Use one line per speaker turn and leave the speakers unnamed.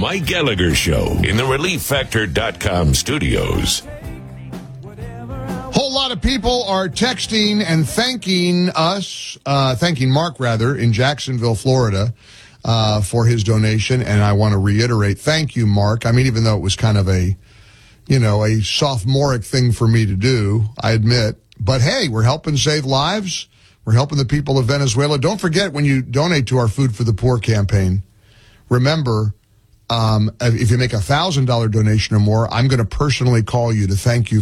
Mike Gallagher Show in the ReliefFactor.com studios.
Whole lot of people are texting and thanking Mark in Jacksonville, Florida, for his donation. And I want to reiterate, thank you, Mark. I mean, even though it was kind of a sophomoric thing for me to do, I admit. But hey, we're helping save lives. We're helping the people of Venezuela. Don't forget, when you donate to our Food for the Poor campaign, remember, if you make a $1,000 donation or more, I'm going to personally call you to thank you